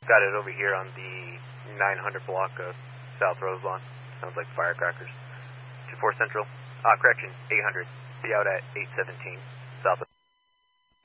Got it over here on the 900 block of South Roselawn. Sounds like firecrackers. 24 Central. Correction, 800. Be out at 817 South.